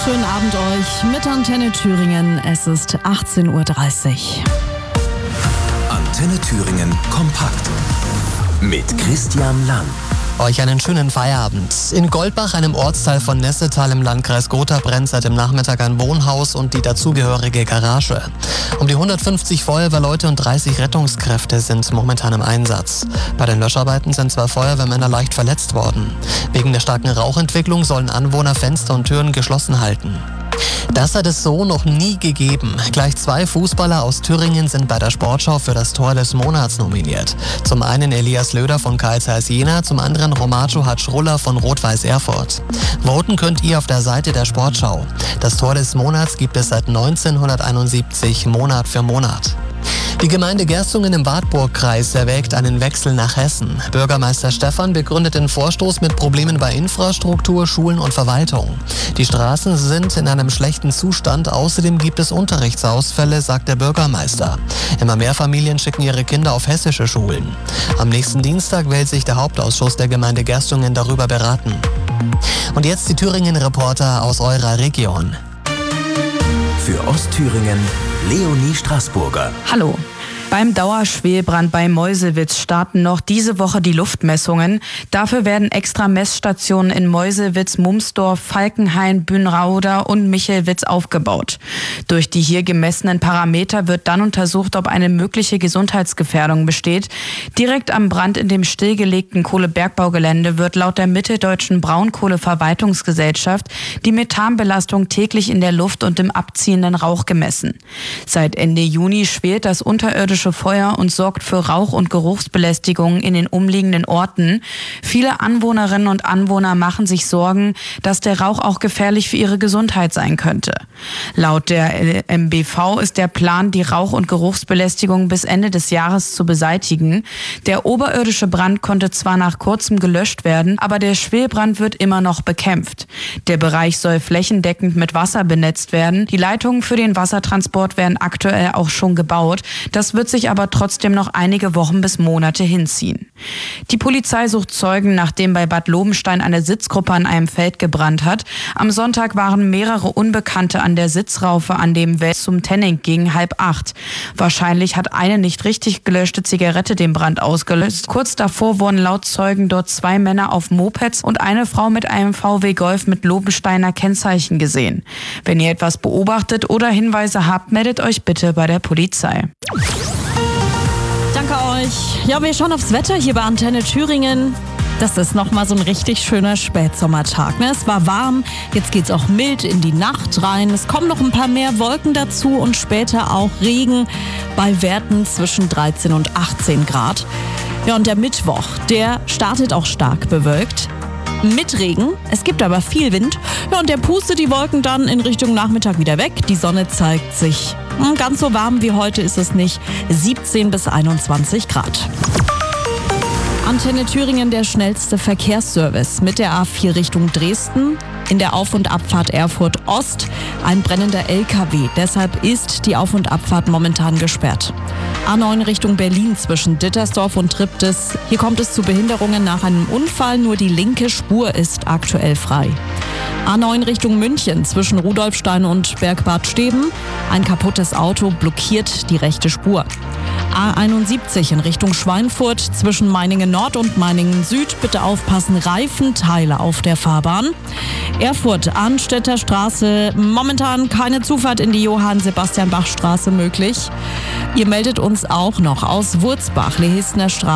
schönen Abend euch mit Antenne Thüringen. Es ist 18:30 Uhr. Antenne Thüringen kompakt mit Christian Lang. Euch einen schönen Feierabend. In Goldbach, einem Ortsteil von Nessetal im Landkreis Gotha, brennt seit dem Nachmittag ein Wohnhaus und die dazugehörige Garage. Um die 150 Feuerwehrleute und 30 Rettungskräfte sind momentan im Einsatz. Bei den Löscharbeiten sind 2 Feuerwehrmänner leicht verletzt worden. Wegen der starken Rauchentwicklung sollen Anwohner Fenster und Türen geschlossen halten. Das hat es so noch nie gegeben. Gleich 2 Fußballer aus Thüringen sind bei der Sportschau für das Tor des Monats nominiert. Zum einen Elias Löder von Carl Zeiss Jena, zum anderen Romacio Hatschrulla von Rot-Weiß Erfurt. Voten könnt ihr auf der Seite der Sportschau. Das Tor des Monats gibt es seit 1971 Monat für Monat. Die Gemeinde Gerstungen im Wartburgkreis erwägt einen Wechsel nach Hessen. Bürgermeister Stephan begründet den Vorstoß mit Problemen bei Infrastruktur, Schulen und Verwaltung. Die Straßen sind in einem schlechten Zustand, außerdem gibt es Unterrichtsausfälle, sagt der Bürgermeister. Immer mehr Familien schicken ihre Kinder auf hessische Schulen. Am nächsten Dienstag will sich der Hauptausschuss der Gemeinde Gerstungen darüber beraten. Und jetzt die Thüringen-Reporter aus eurer Region. Für Ostthüringen Leonie Straßburger. Hallo. Beim Dauerschwelbrand bei Meuselwitz starten noch diese Woche die Luftmessungen. Dafür werden extra Messstationen in Meuselwitz, Mumsdorf, Falkenhain, Bünrauda und Michelwitz aufgebaut. Durch die hier gemessenen Parameter wird dann untersucht, ob eine mögliche Gesundheitsgefährdung besteht. Direkt am Brand in dem stillgelegten Kohlebergbaugelände wird laut der Mitteldeutschen Braunkohleverwaltungsgesellschaft die Methanbelastung täglich in der Luft und im abziehenden Rauch gemessen. Seit Ende Juni schwelt das unterirdische Feuer und sorgt für Rauch- und Geruchsbelästigungen in den umliegenden Orten. Viele Anwohnerinnen und Anwohner machen sich Sorgen, dass der Rauch auch gefährlich für ihre Gesundheit sein könnte. Laut der MBV ist der Plan, die Rauch- und Geruchsbelästigung bis Ende des Jahres zu beseitigen. Der oberirdische Brand konnte zwar nach kurzem gelöscht werden, aber der Schwelbrand wird immer noch bekämpft. Der Bereich soll flächendeckend mit Wasser benetzt werden. Die Leitungen für den Wassertransport werden aktuell auch schon gebaut. Das wird sich aber trotzdem noch einige Wochen bis Monate hinziehen. Die Polizei sucht Zeugen, nachdem bei Bad Lobenstein eine Sitzgruppe an einem Feld gebrannt hat. Am Sonntag waren mehrere Unbekannte an der Sitzraufe an dem Weg zum Tenning gegen 7:30. Wahrscheinlich hat eine nicht richtig gelöschte Zigarette den Brand ausgelöst. Kurz davor wurden laut Zeugen dort 2 Männer auf Mopeds und eine Frau mit einem VW Golf mit Lobensteiner Kennzeichen gesehen. Wenn ihr etwas beobachtet oder Hinweise habt, meldet euch bitte bei der Polizei. Danke euch. Ja, wir schauen aufs Wetter hier bei Antenne Thüringen. Das ist nochmal so ein richtig schöner Spätsommertag. Es war warm, jetzt geht's auch mild in die Nacht rein. Es kommen noch ein paar mehr Wolken dazu und später auch Regen bei Werten zwischen 13 und 18 Grad. Ja, und der Mittwoch, der startet auch stark bewölkt. Mit Regen, es gibt aber viel Wind. Ja, und der pustet die Wolken dann in Richtung Nachmittag wieder weg. Die Sonne zeigt sich. Ganz so warm wie heute ist es nicht. 17 bis 21 Grad. Antenne Thüringen, der schnellste Verkehrsservice mit der A4 Richtung Dresden. In der Auf- und Abfahrt Erfurt Ost ein brennender LKW. Deshalb ist die Auf- und Abfahrt momentan gesperrt. A9 Richtung Berlin zwischen Dittersdorf und Triptis. Hier kommt es zu Behinderungen nach einem Unfall. Nur die linke Spur ist aktuell frei. A9 Richtung München zwischen Rudolfstein und Bergbad Steben. Ein kaputtes Auto blockiert die rechte Spur. A71 in Richtung Schweinfurt zwischen Meiningen Nord und Meiningen Süd. Bitte aufpassen, Reifenteile auf der Fahrbahn. Erfurt, Arnstädter Straße, momentan keine Zufahrt in die Johann-Sebastian-Bach-Straße möglich. Ihr meldet uns auch noch aus Wurzbach, Lehesner Straße.